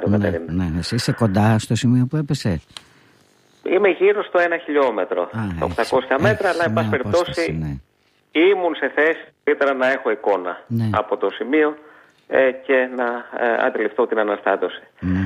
σενάριο, Κατερίνα. Ναι. Εσύ είσαι κοντά στο σημείο που έπεσε? Είμαι γύρω στο 1 χιλιόμετρο, τα 800 μέτρα, αλλά εν πάση περιπτώσει ήμουν σε θέση καλύτερα να έχω εικόνα από το σημείο και να αντιληφθώ την αναστάτωση.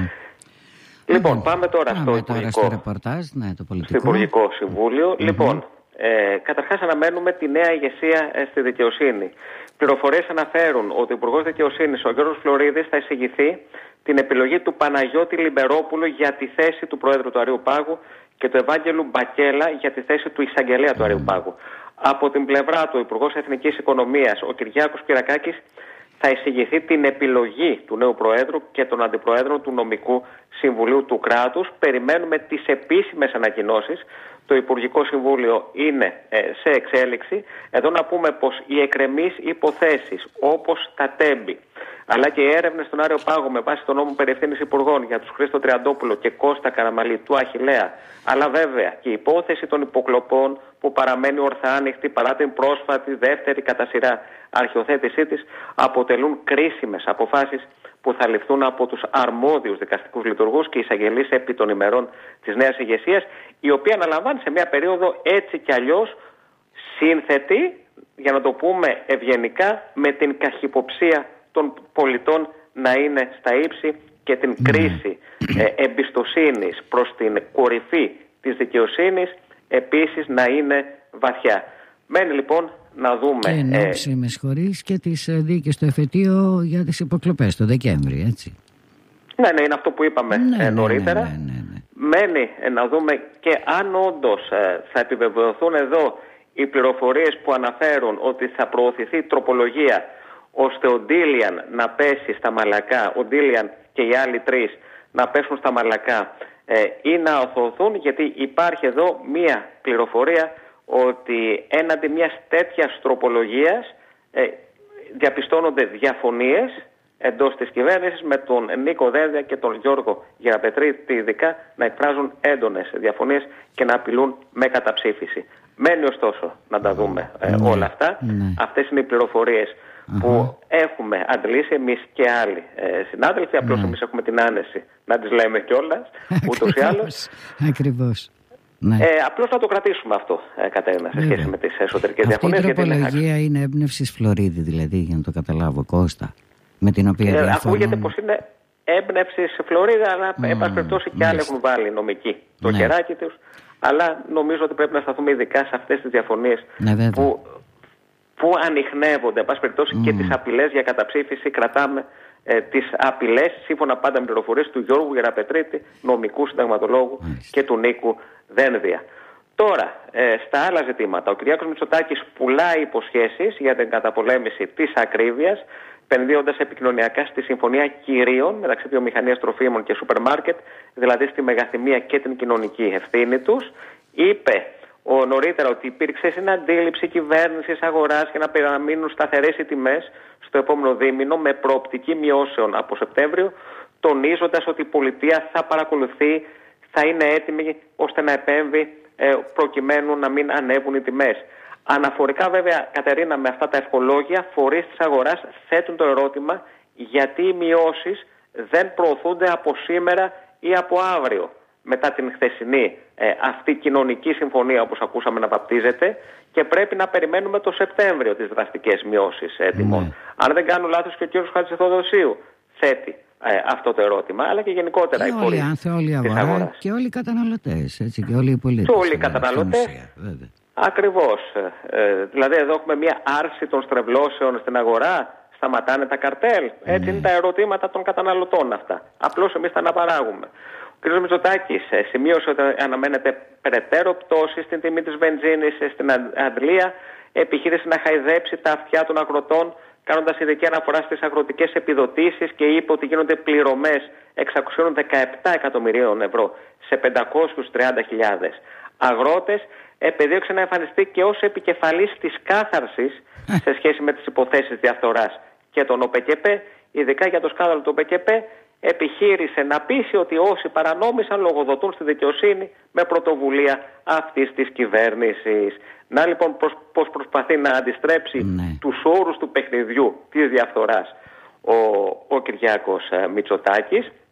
Λοιπόν, πάμε τώρα στο ρεπορτάζ, το πολιτικό. Στο Υπουργικό Συμβούλιο. Λοιπόν, καταρχάς αναμένουμε τη νέα ηγεσία στη δικαιοσύνη. Πληροφορίες αναφέρουν ότι ο Υπουργός Δικαιοσύνης, ο Γιώργος Φλωρίδης, θα εισηγηθεί την επιλογή του Παναγιώτη Λιμπερόπουλου για τη θέση του Προέδρου του Αριού Πάγου και του Ευάγγελου Μπακέλα για τη θέση του Εισαγγελέα του Αριού Πάγου. Από την πλευρά του, ο Υπουργός Εθνικής Οικονομίας, ο Κυριάκος Πυρακάκης, θα εισηγηθεί την επιλογή του νέου Προέδρου και των Αντιπροέδρων του Νομικού Συμβουλίου του Κράτους. Περιμένουμε τις επίσημες ανακοινώσεις. Το Υπουργικό Συμβούλιο είναι σε εξέλιξη. Εδώ να πούμε πως οι εκκρεμείς υποθέσεις όπως τα τέμπη, αλλά και οι έρευνες στον Άριο Πάγο με βάση τον νόμο περί ευθύνης υπουργών για τους Χρήστο Τριαντόπουλο και Κώστα Καραμαλή του Αχιλλέα, αλλά βέβαια και η υπόθεση των υποκλοπών που παραμένει ορθά άνοιχτη παρά την πρόσφατη δεύτερη κατά σειρά αρχιοθέτησή της, αποτελούν κρίσιμες αποφάσεις που θα ληφθούν από τους αρμόδιους δικαστικούς λειτουργούς και εισαγγελείς επί των ημερών της νέας ηγεσίας, η οποία αναλαμβάνει σε μια περίοδο έτσι κι αλλιώς σύνθετη, για να το πούμε ευγενικά, με την καχυποψία των πολιτών να είναι στα ύψη και την κρίση εμπιστοσύνης προς την κορυφή της δικαιοσύνης επίσης να είναι βαθιά. Μένει λοιπόν να δούμε... Και εν ώψη, με συγχωρείς, και τις δίκες στο εφετείο για τις υποκλοπές το Δεκέμβρη, έτσι. Ναι, είναι αυτό που είπαμε νωρίτερα. Ναι. Μένει να δούμε και αν όντως θα επιβεβαιωθούν εδώ οι πληροφορίες που αναφέρουν ότι θα προωθηθεί τροπολογία ώστε ο Ντίλιαν να πέσει στα μαλακά, ο Ντίλιαν και οι άλλοι τρεις να πέσουν στα μαλακά ή να οθωθούν, γιατί υπάρχει εδώ μία πληροφορία ότι έναντι μιας τέτοιας τροπολογίας διαπιστώνονται διαφωνίες εντός της κυβέρνησης, με τον Νίκο Δένδια και τον Γιώργο Γεραπετρίτη ειδικά να εκφράζουν έντονες διαφωνίες και να απειλούν με καταψήφιση. Μένει ωστόσο να τα δούμε όλα αυτά. Αυτές είναι οι πληροφορίες που έχουμε αντλήσει εμείς και άλλοι συνάδελφοι. Απλώς εμείς έχουμε την άνεση να τις λέμε κιόλας, ούτως ή άλλως. Ακριβώς. Απλώς να το κρατήσουμε αυτό, Κατερίνα, σε σχέση με τις εσωτερικές διαφωνίες. Αυτή η τροπολογία είναι έμπνευσης Φλωρίδη, δηλαδή, για να το καταλάβω, Κώστα, με την οποία διαφωνούν. Ακούγεται πως είναι έμπνευσης Φλωρίδη, αλλά εν πάση περιπτώσει και άλλοι έχουν βάλει νομική το χεράκι τους. Αλλά νομίζω ότι πρέπει να σταθούμε ειδικά σε αυτές τις διαφωνίες που ανιχνεύονται, εν πάση περιπτώσει, και τις απειλές για καταψήφιση. Κρατάμε τις απειλές, σύμφωνα πάντα με πληροφορίες του Γιώργου Γεραπετρίτη, νομικού συνταγματολόγου, και του Νίκου Δένδια. Τώρα, στα άλλα ζητήματα, ο Κυριάκος Μητσοτάκης πουλάει υποσχέσεις για την καταπολέμηση της ακρίβειας, επενδύοντας επικοινωνιακά στη συμφωνία κυρίων μεταξύ βιομηχανίας τροφίμων και σούπερ μάρκετ, δηλαδή στη μεγαθυμία και την κοινωνική ευθύνη τους. Είπε νωρίτερα ότι υπήρξε συναντήληψη κυβέρνησης αγοράς για να παραμείνουν σταθερές οι τιμές στο επόμενο δίμηνο με προοπτική μειώσεων από Σεπτέμβριο, τονίζοντας ότι η πολιτεία θα παρακολουθεί, θα είναι έτοιμη ώστε να επέμβει προκειμένου να μην ανέβουν οι τιμές. Αναφορικά βέβαια, Κατερίνα, με αυτά τα ευχολόγια, φορείς της αγοράς θέτουν το ερώτημα γιατί οι μειώσεις δεν προωθούνται από σήμερα ή από αύριο, μετά την χθεσινή αυτή κοινωνική συμφωνία, όπως ακούσαμε να βαπτίζεται, και πρέπει να περιμένουμε το Σεπτέμβριο τις δραστικές μειώσεις τιμών. Αν δεν κάνω λάθος, και ο κ. Χατζηθοδοσίου θέτει αυτό το ερώτημα, αλλά και γενικότερα οι φορείς της αγοράς. Και όλοι οι καταναλωτές, έτσι, και όλοι οι πολίτες. Και όλοι οι καταναλωτές. Ακριβώς. Δηλαδή εδώ έχουμε μια άρση των στρεβλώσεων στην αγορά, σταματάνε τα καρτέλ. Έτσι είναι τα ερωτήματα των καταναλωτών αυτά. Απλώς εμείς τα αναπαράγουμε. Ο κ. Μητσοτάκης σημείωσε ότι αναμένεται περαιτέρω πτώση στην τιμή της βενζίνης στην Αντλία, επιχείρησε να χαϊδέψει τα αυτιά των αγροτών, κάνοντας ειδική αναφορά στις αγροτικές επιδοτήσεις, και είπε ότι γίνονται πληρωμές 617 εκατομμυρίων ευρώ σε 530.000 αγρότες. Επεδίωξε να εμφανιστεί και ως επικεφαλής της κάθαρσης σε σχέση με τις υποθέσεις διαφθοράς και τον ΟΠΕΚΕΠΕ, ειδικά για το σκάνδαλο του ΟΠΕΚΕΠΕ. Επιχείρησε να πείσει ότι όσοι παρανόμησαν λογοδοτούν στη δικαιοσύνη με πρωτοβουλία αυτής της κυβέρνησης. Να λοιπόν πώς προσπαθεί να αντιστρέψει τους όρους του παιχνιδιού της διαφθοράς ο Κυριάκος Μητσοτάκης.